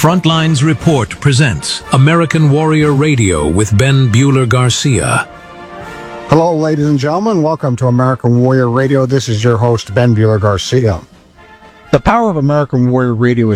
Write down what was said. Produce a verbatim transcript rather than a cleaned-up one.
Frontlines Report presents American Warrior Radio with Ben Bueller Garcia. Hello, ladies and gentlemen. Welcome to American Warrior Radio. This is your host, Ben Bueller Garcia. The power of American Warrior Radio is